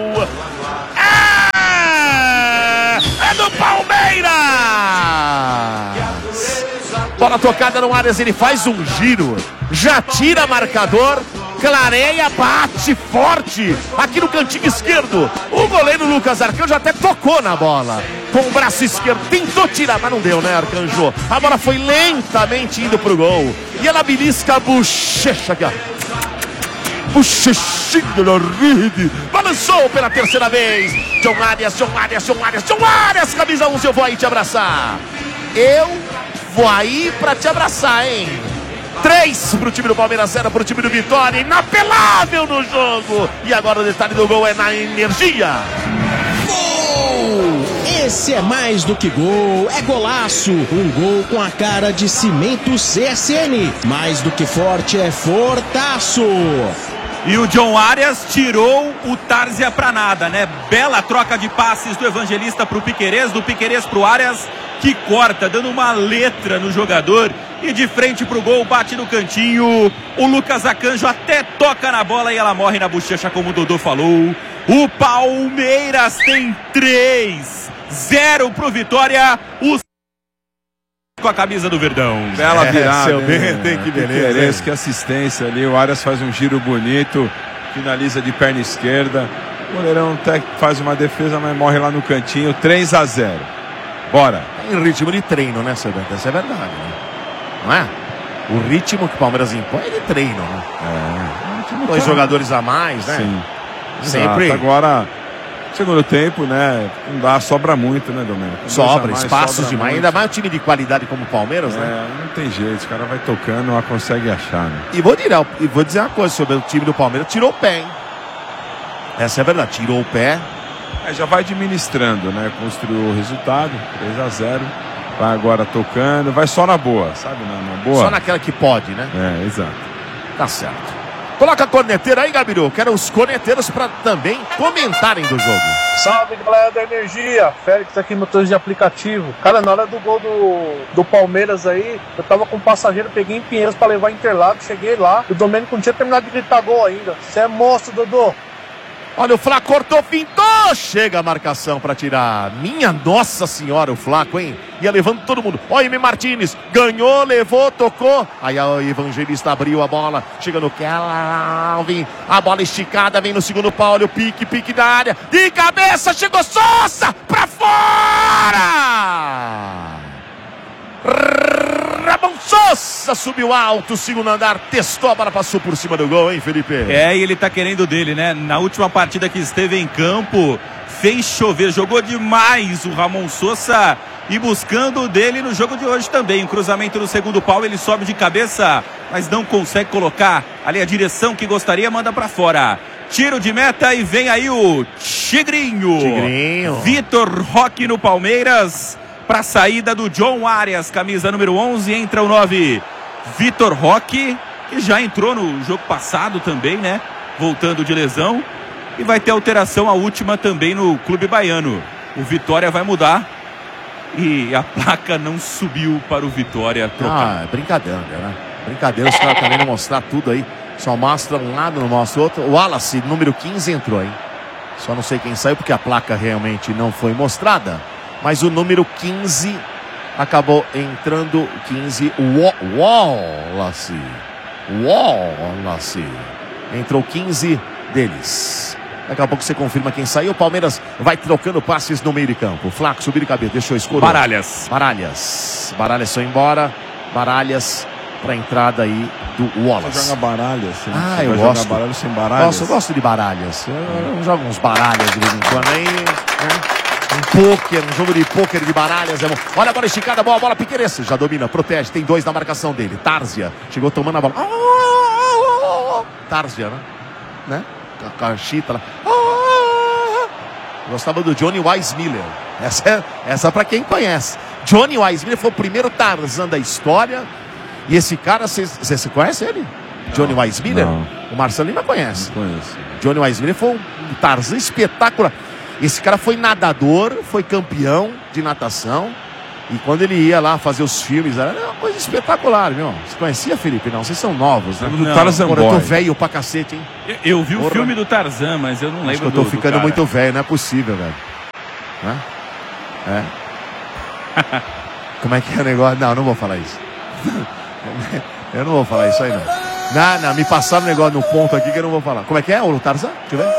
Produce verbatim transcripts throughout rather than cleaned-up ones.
É, é do Palmeiras! Bola tocada no Arias, ele faz um giro, já tira marcador, clareia, bate forte aqui no cantinho esquerdo. O goleiro Lucas Arcanjo até tocou na bola com o braço esquerdo, tentou tirar, mas não deu, né, Arcanjo? A bola foi lentamente indo pro gol e ela belisca a bochecha aqui, ó. Bochechinha na rede, balançou pela terceira vez. John Arias, John Arias, John Arias, John Arias, camisa onze, eu vou aí te abraçar. Eu vou aí pra te abraçar, hein? três pro time do Palmeiras, zero pro time do Vitória. Inapelável no jogo. E agora o detalhe do gol é na energia. Gol! Esse é mais do que gol, é golaço. Um gol com a cara de Cimento C S N. Mais do que forte, é fortaço. E o John Arias tirou o Tárzia pra nada, né? Bela troca de passes do Evangelista pro Piquerez, do Piquerez pro Arias, que corta, dando uma letra no jogador. E de frente pro gol, bate no cantinho. O Lucas Arcanjo até toca na bola e ela morre na bochecha, como o Dodô falou. O Palmeiras tem três, zero pro Vitória. O com a camisa do Verdão. Bela virada, é, seu bem, tem que beleza. Piquerez, que assistência ali. O Arias faz um giro bonito, finaliza de perna esquerda. O goleirão até faz uma defesa, mas morre lá no cantinho. três a zero. Bora. Em ritmo de treino, né, Sebenta? Isso é verdade, né? Não é? O ritmo que o Palmeiras impõe é de treino, né? É. Dois jogadores a mais, né? Sim. Sempre. Exato. Agora, segundo tempo, né? Não dá, sobra muito, né, Domênico? Sobra, mais, espaços sobra demais. muito. Ainda mais um time de qualidade como o Palmeiras, É, né? não tem jeito, o cara vai tocando, não consegue achar, né? E vou, dizer, e vou dizer uma coisa sobre o time do Palmeiras: tirou o pé, hein? Essa é a verdade, tirou o pé. É, já vai administrando, né? Construiu o resultado, três a zero. Vai agora tocando, vai só na boa, sabe? Na, na boa. Só naquela que pode, né? É, exato. Tá certo. Coloca a corneteira aí, Gabiru. Quero os corneteiros para também comentarem do jogo. Salve, galera da Energia. Félix aqui, motorista de aplicativo. Cara, na hora do gol do, do Palmeiras aí, eu tava com um passageiro, peguei em Pinheiros pra levar Interlagos, cheguei lá, o Domênico não tinha terminado de gritar gol ainda. Você é monstro, Dodô. Olha, o Flaco cortou, pintou, chega a marcação para tirar. Minha Nossa Senhora, o Flaco, hein? Ia levando todo mundo. Olha o M. Martins, ganhou, levou, tocou. Aí o Evangelista abriu a bola, chega no Kelvin, a bola esticada, vem no segundo pau, olha o pique, pique da área, de cabeça, chegou Sousa, pra fora! Ramon Sousa subiu alto, segundo andar, testou a bola, passou por cima do gol, hein, Felipe? É, e ele tá querendo dele, né? Na última partida que esteve em campo, fez chover, jogou demais o Ramon Sousa e buscando o dele no jogo de hoje também. Um cruzamento no segundo pau, ele sobe de cabeça, mas não consegue colocar ali a direção que gostaria, manda pra fora. Tiro de meta e vem aí o Tigrinho. Tigrinho. Vitor Roque no Palmeiras. Para a saída do John Arias, camisa número onze, entra o nove, Vitor Roque, que já entrou no jogo passado também, né? Voltando de lesão. E vai ter alteração, a última também no Clube Baiano. O Vitória vai mudar. E a placa não subiu para o Vitória trocar. Ah, é brincadeira, né? Brincadeira, os caras também não mostrar tudo aí. Só mostra um lado, não mostra o outro. O Wallace, número quinze, entrou, hein? Só não sei quem saiu, porque a placa realmente não foi mostrada. Mas o número quinze acabou entrando. quinze, Wallace. Wallace. Entrou quinze deles. Daqui a pouco você confirma quem saiu. O Palmeiras vai trocando passes no meio de campo. Flaco, subir de cabeça, deixou escuro. Baralhas. Baralhas. Baralhas foi embora. Baralhas para entrada aí do Wallace. Você joga baralhas? Você ah, eu vai gosto. Jogar baralhas sem baralhas? Gosto, eu gosto de baralhas. Eu, eu jogo uns baralhas de vez em quando aí, né? Um pôquer, um jogo de pôquer de baralhas é bom. Olha a bola esticada, boa bola, Piquerez. Já domina, protege, tem dois na marcação dele. Tárzia, chegou tomando a bola. Tárzia, né? né? Com a chita lá. Gostava do Johnny Weissmiller. Essa é essa pra quem conhece. Johnny Weissmiller foi o primeiro Tarzan da história. E esse cara, você conhece ele? Não, Johnny Weissmiller? Não. O Marcelo Lima conhece. Não conheço. Johnny Weissmiller foi um Tarzan espetacular. Esse cara foi nadador, foi campeão de natação E quando ele ia lá fazer os filmes, era uma coisa espetacular, meu. Você conhecia, Felipe? Não, vocês são novos, né? Não. Tarzan Porra, eu tô Boy. velho pra cacete, hein? Eu, eu vi Porra. o filme do Tarzan, mas eu não lembro Acho que eu tô do, do ficando cara. muito velho, não é possível, velho. Né? É. Como é que é o negócio? Não, não vou falar isso. Eu não vou falar isso aí, não. Não, não, me passaram um negócio no ponto aqui que eu não vou falar. Como é que é, o Tarzan? Deixa eu ver.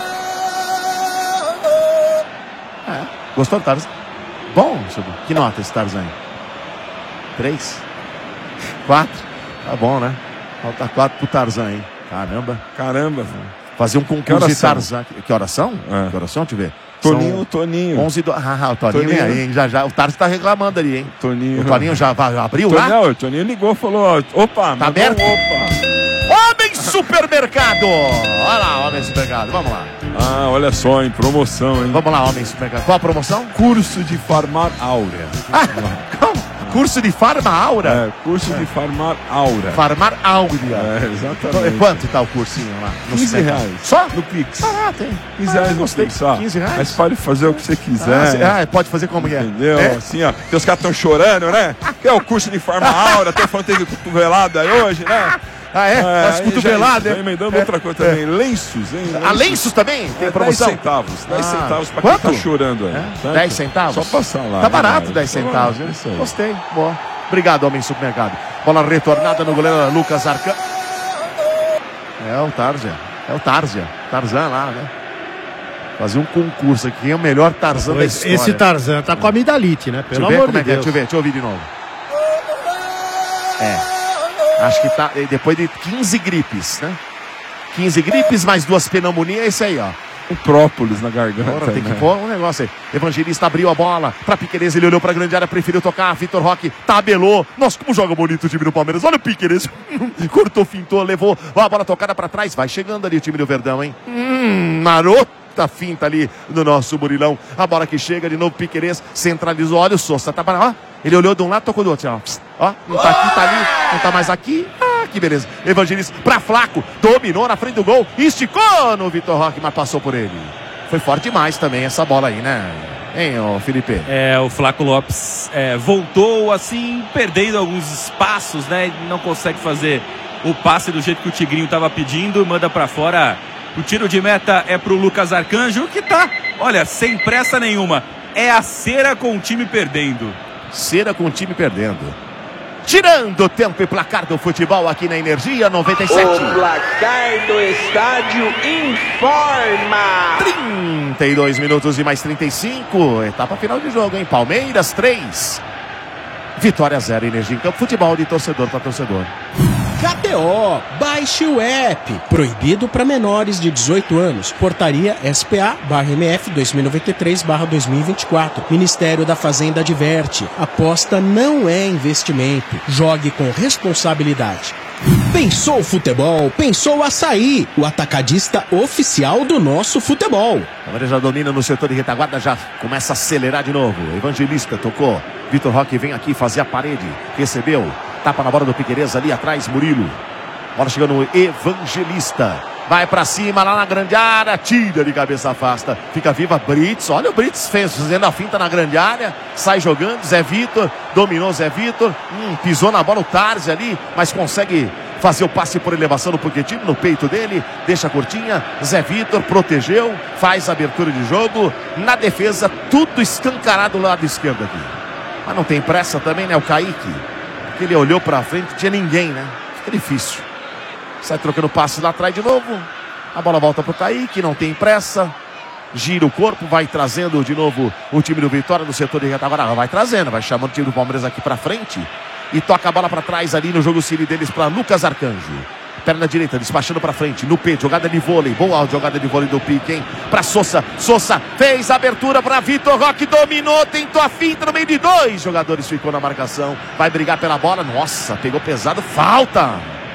É, gostou do Tarzan? Bom, seu... que nota esse Tarzan aí? Três? Quatro? Tá bom, né? Falta quatro pro Tarzan, hein? Caramba. Caramba. Fazer um concurso de são? Tarzan. Que horas são? É. Que horas são? Deixa eu ver. Toninho, São Toninho. onze do... Ah, o Toninho, Toninho. vem aí, hein? Já, já. O Tarzan tá reclamando ali, hein? Toninho. O Toninho já, já abriu lá? Toninho, o Toninho ligou, falou, ó, opa, Tá mandou aberto? um opa. Homem Supermercado! Olha lá, Homem Supermercado. Vamos lá. Ah, olha só, em promoção, hein? Vamos lá, Homem Supermercado. Qual a promoção? Curso de farmar áurea. Ah, calma. Curso de Farma Aura? É, curso de farmar áurea. Farmar Áurea. É, exatamente. Quanto tá o cursinho lá? No quinze supermercado? reais. Só? No Pix. Barato, hein? quinze reais Ah, no gostei. Pix, ó. quinze reais? Mas pode fazer o que você quiser. Ah, cê- ah, pode fazer como é. Entendeu? É? Assim, ó. Teus caras estão chorando, né? Que é o curso de farmar áurea, estão falando que teve cotovelada aí hoje, né? Ah, é? As aí cotoveladas, já, né? já emendando É, outra coisa é. também. Lenços, hein? A Lenços também? Tem É, promoção? dez centavos. dez Ah, centavos pra quanto? quem tá chorando aí. É? certo? dez centavos? Só passar lá. Tá barato né? dez centavos, É né? isso aí. Gostei. Boa. Obrigado, Homem Supermercado. Bola retornada no goleiro Lucas Arcan. É o Tarzan. É o Tarzan. Tarzan lá, né? Fazer um concurso aqui. Quem é o melhor Tarzan da história? Esse Tarzan tá com amidalite, né? Deixa Pelo eu ver amor como é de que é. Deus. Deixa eu ver, deixa eu ouvir de novo. É. Acho que tá. Depois de quinze gripes, né? quinze gripes, mais duas pneumonias, é esse aí, ó. Um própolis na garganta. Agora tem que né? pôr um negócio aí. Evangelista abriu a bola pra Piquerez, ele olhou pra grande área, preferiu tocar. Vitor Roque tabelou. Nossa, como joga bonito o time do Palmeiras. Olha o Piquerez. Cortou, fintou, levou. Ó, a bola tocada pra trás. Vai chegando ali o time do Verdão, hein? Hum, marota finta ali do nosso Murilão. A bola que chega de novo, Piquerez centralizou. Olha o Sousa, tá para. Ó, ele olhou de um lado, tocou do outro. Ó, ó, não tá aqui, tá ali, não tá mais aqui. Ah, que beleza. Evangelista pra Flaco, dominou na frente do gol, esticou no Vitor Roque, mas passou por ele. Foi forte demais também essa bola aí, né? Hein, ô Felipe? É, o Flaco Lopes é, voltou assim, perdendo alguns espaços, né? Não consegue fazer o passe do jeito que o Tigrinho estava pedindo, manda para fora. O tiro de meta é pro Lucas Arcanjo, que tá, olha, sem pressa nenhuma. É a cera com o time perdendo. Cera com o time perdendo. Tirando o tempo e placar do futebol aqui na Energia noventa e sete. O placar do estádio informa. trinta e dois minutos e mais trinta e cinco. Etapa final de jogo, hein? Palmeiras três. Vitória zero. Energia em campo. Futebol de torcedor para torcedor. K T O, baixe o app. Proibido para menores de dezoito anos. Portaria S P A barra M F dois mil e noventa e três barra dois mil e vinte e quatro. Ministério da Fazenda adverte. Aposta não é investimento. Jogue com responsabilidade. Pensou futebol? Pensou Açaí, o atacadista oficial do nosso futebol. A Palmeiras já domina no setor de retaguarda, já começa a acelerar de novo. Evangelista tocou. Vitor Roque vem aqui fazer a parede. Recebeu. Tapa na bola do Piquerez ali atrás, Murilo. Bola chegando no Evangelista. Vai pra cima lá na grande área. Tira de cabeça, afasta. Fica viva Brits. Olha o Brits fez, fazendo a finta na grande área. Sai jogando. Zé Vitor. Dominou Zé Vitor. Hum, pisou na bola o Tarzi ali. Mas consegue fazer o passe por elevação no Pochettino, no peito dele. Deixa a curtinha. Zé Vitor protegeu. Faz a abertura de jogo. Na defesa, tudo escancarado do lado esquerdo aqui. Mas não tem pressa também, né? O Kaique. Ele olhou pra frente, não tinha ninguém, né? Fica difícil. Sai trocando passe lá atrás de novo. A bola volta pro Kaique, não tem pressa. Gira o corpo, vai trazendo de novo o time do Vitória no setor de retaguarda. Vai trazendo, vai chamando o time do Palmeiras aqui pra frente. E toca a bola pra trás ali no jogo cílio deles pra Lucas Arcanjo. Perna direita, despachando pra frente, no peito, jogada de vôlei, boa jogada de vôlei do Pique, hein? Pra Sousa, Sousa fez a abertura pra Vitor Roque, dominou, tentou a finta no meio de dois jogadores, ficou na marcação, vai brigar pela bola, nossa, pegou pesado, falta,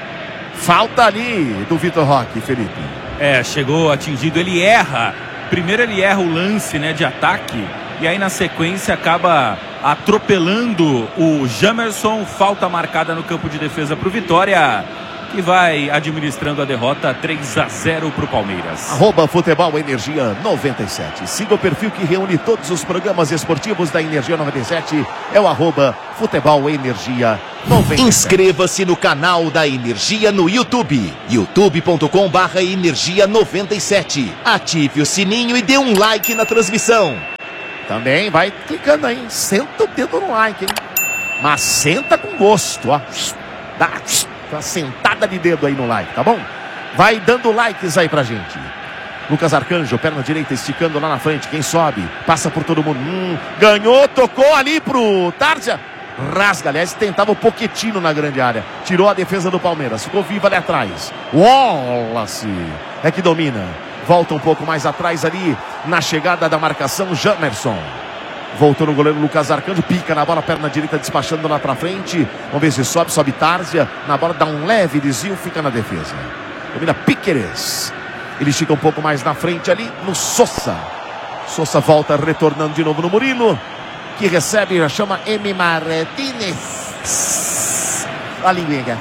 falta ali do Vitor Roque, Felipe. É, chegou atingido, ele erra, primeiro ele erra o lance, né, de ataque, e aí na sequência acaba atropelando o Jamerson, falta marcada no campo de defesa pro Vitória, que vai administrando a derrota três a zero para o Palmeiras. Arroba Futebol Energia noventa e sete. Siga o perfil que reúne todos os programas esportivos da Energia noventa e sete. É o arroba Futebol Energia noventa e sete. Inscreva-se no canal da Energia no YouTube. youtube ponto com barra energia noventa e sete. Ative o sininho e dê um like na transmissão. Também vai clicando aí. Senta o dedo no like, hein? Mas senta com gosto, ó. Dá uma sentada de dedo aí no like, tá bom? Vai dando likes aí pra gente. Lucas Arcanjo, perna direita esticando lá na frente. Quem sobe? Passa por todo mundo. Hum, ganhou, tocou ali pro Tarja. Rasga, aliás, tentava o Pochettino na grande área. Tirou a defesa do Palmeiras. Ficou vivo ali atrás. Wallace é que domina. Volta um pouco mais atrás ali na chegada da marcação. Jamerson. Voltou no goleiro Lucas Arcanjo, pica na bola, perna direita despachando lá pra frente. Vamos ver se sobe, sobe Tárzia. Na bola dá um leve desvio, fica na defesa. Domina Piquerez. Ele estica um pouco mais na frente ali no Sosa. Sosa volta retornando de novo no Murilo, que recebe, já chama M. Martínez. A linguinha.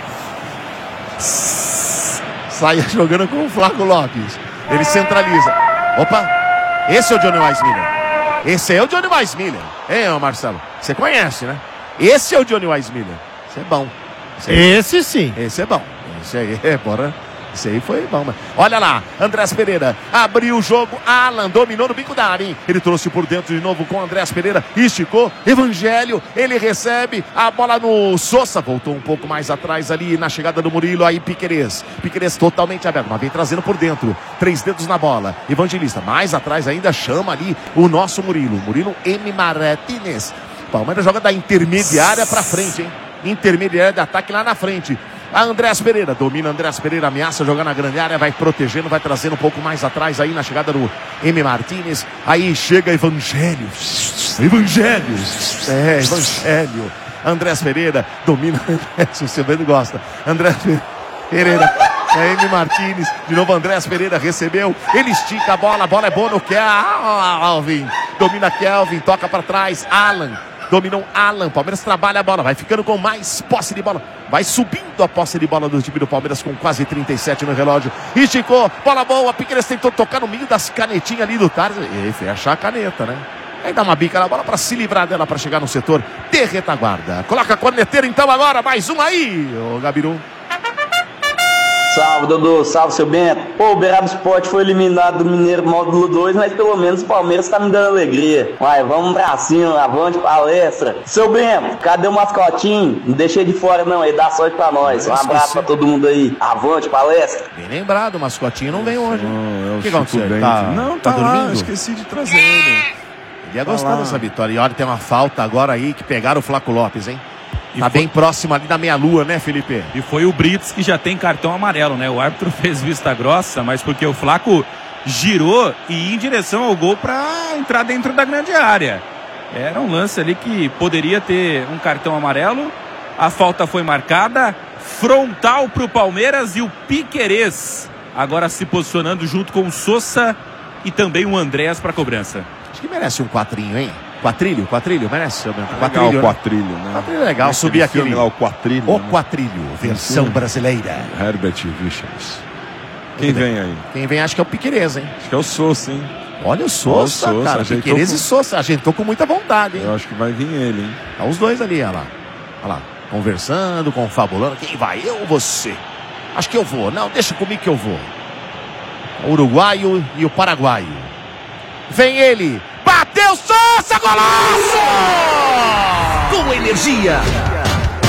Sai jogando com o Flávio Lopes. Ele centraliza. Opa, esse é o Johnny Weissmiller. Esse é o Johnny Weissmiller. Hein, Marcelo? Você conhece, né? Esse é o Johnny Weissmiller. Esse é bom. Esse, aí, esse sim. Esse é bom. Esse aí, é, bora. Esse aí foi bom. Mas... Olha lá, Andrés Pereira abriu o jogo. Alan dominou no bico da área, hein? Ele trouxe por dentro de novo com Andrés Pereira. Esticou. Evangelho. Ele recebe a bola no Sosa. Voltou um pouco mais atrás ali na chegada do Murilo. Aí Piquerez. Piquerez totalmente aberto. Mas vem trazendo por dentro. Três dedos na bola. Evangelista. Mais atrás ainda chama ali o nosso Murilo. Murilo M. Martínez. Palmeiras joga da intermediária pra frente, hein? Intermediária de ataque lá na frente. A Andrés Pereira, domina Andrés Pereira, ameaça jogar na grande área, vai protegendo, vai trazendo um pouco mais atrás aí na chegada do M. Martínez. Aí chega Evangelho. Evangelho. É, Evangelho. Andrés Pereira, domina. Se você bem gosta. Andrés Pereira. É M. Martínez. De novo Andrés Pereira recebeu. Ele estica a bola, a bola é boa no Kelvin. Domina Kelvin, toca para trás. Alan. Dominou Alan, Palmeiras trabalha a bola, vai ficando com mais posse de bola, vai subindo a posse de bola do time do Palmeiras com quase trinta e sete no relógio. Esticou, bola boa, Piquerez tentou tocar no meio das canetinhas ali do Tarja, e fecha a caneta, né? Aí dá uma bica na bola para se livrar dela, para chegar no setor de retaguarda. Coloca a corneteira então agora, mais um aí, ô Gabiru. Salve, Dodô. Salve, seu Bento. Pô, o Beraba Sport foi eliminado do Mineiro módulo dois, mas pelo menos o Palmeiras tá me dando alegria. Vai, vamos pra cima, avante palestra. Seu Bento, cadê o mascotinho? Não deixei de fora não, aí dá sorte pra nós. Um abraço pra todo mundo aí. Avante palestra. Bem lembrado, o mascotinho não vem hoje. Não, o que aconteceu? Tá, não, tá, tá lá, dormindo? esqueci de trazer ele. Ele ia gostar lá. dessa vitória. E olha, tem uma falta agora aí que pegaram o Flaco Lopes, hein? E tá foi... bem próximo ali da meia-lua, né, Felipe? E foi o Brits que já tem cartão amarelo, né? O árbitro fez vista grossa, mas porque o Flaco girou e ia em direção ao gol para entrar dentro da grande área. Era um lance ali que poderia ter um cartão amarelo. A falta foi marcada, frontal para o Palmeiras e o Piquerez agora se posicionando junto com o Sosa e também o Andrés para cobrança. Acho que merece um quatrinho, hein? Quatrilho, quatrilho, merece, seu Bento? Quatrilho, Quatrilho, o quatrilho, né? Quatrilho é legal, subir aquele... Lá, o quatrilho, O né? quatrilho, versão brasileira. Herbert Richards. Quem vem aí? Quem vem acho que é o Piquerez, hein? Acho que é o Sosa, hein? Olha o Sosa, Olha o Sosa, cara. ajeitou Piquerez com- e Sosa, agitou com muita vontade, hein? Eu acho que vai vir ele, hein? Tá os dois ali, olha lá. Olha lá, conversando, confabulando. Quem vai? Eu ou você? Acho que eu vou. Não, deixa comigo que eu vou. O uruguaio e o paraguaio. Vem ele. Bateu Sosa, golaço! Com energia.